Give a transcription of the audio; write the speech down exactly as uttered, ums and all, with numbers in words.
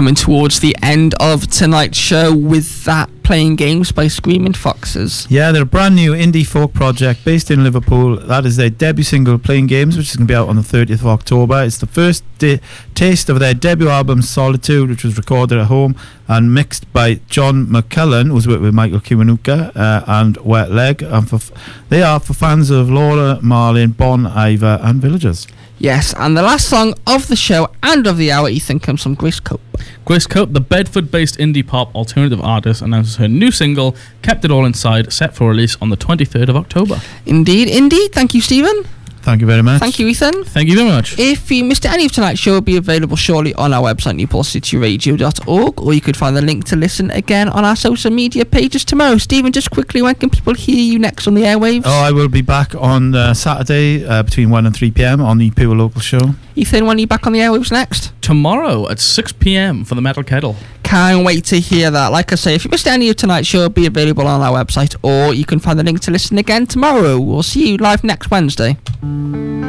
coming towards the end of tonight's show with that Playing Games by Screaming Foxes. Yeah, they're a brand new indie folk project based in Liverpool. That is their debut single, Playing Games, which is going to be out on the thirtieth of October. It's the first di- taste of their debut album, Solitude, which was recorded at home and mixed by John McCullen, who's worked with Michael Kiwanuka uh, and Wet Leg. And for f- they are for fans of Laura Marlin, Bon Iver and Villagers. Yes, and the last song of the show and of the hour, Ethan, comes from Grace Cope. Grace Cope, the Bedford-based indie pop alternative artist, announces her new single, Kept It All Inside, set for release on the twenty-third of October. Indeed, indeed. Thank you, Stephen. Thank you very much. Thank you, Ethan. Thank you very much. If you missed any of tonight's show, it'll be available shortly on our website, newport city radio dot org, or you could find the link to listen again on our social media pages tomorrow. Stephen, just quickly, when can people hear you next on the airwaves? Oh, I will be back on uh, Saturday uh, between one and three p.m. on the Pure Local Show. Ethan, when are you back on the airwaves next? Tomorrow at six p.m. for the Metal Kettle. Can't wait to hear that. Like I say, if you missed any of tonight's show, it'll be available on our website, or you can find the link to listen again tomorrow. We'll see you live next Wednesday.